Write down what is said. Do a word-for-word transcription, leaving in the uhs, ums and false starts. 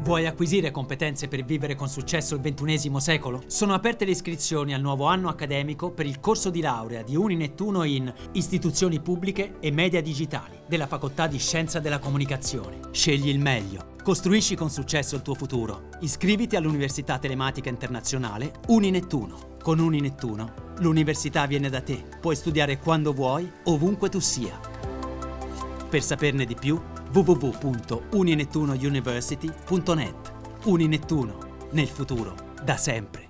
Vuoi acquisire competenze per vivere con successo il ventunesimo secolo? Sono aperte le iscrizioni al nuovo anno accademico per il corso di laurea di Uninettuno in Istituzioni Pubbliche e Media Digitali della Facoltà di Scienza della Comunicazione. Scegli il meglio. Costruisci con successo il tuo futuro. Iscriviti all'Università Telematica Internazionale Uninettuno. Con Uninettuno, l'università viene da te. Puoi studiare quando vuoi, ovunque tu sia. Per saperne di più, w w w punto uninettunouniversity punto net. Uninettuno, nel futuro, da sempre.